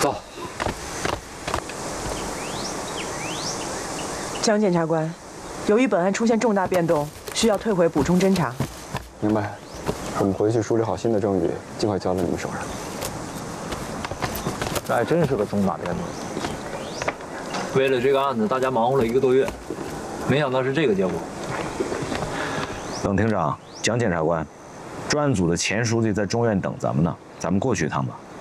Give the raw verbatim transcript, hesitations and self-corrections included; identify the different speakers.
Speaker 1: 走。
Speaker 2: 江检察官，由于本案出现重大变动，需要退回补充侦查。
Speaker 3: 明白。我们回去梳理好新的证据，尽快交到你们手上。
Speaker 1: 这还真是个重大变动。为了这个案子，大家忙活了一个多月，没想到是这个结果。
Speaker 4: 冷厅长、蒋检察官，专案组的钱书记在中院等咱们呢，咱们过去一趟吧。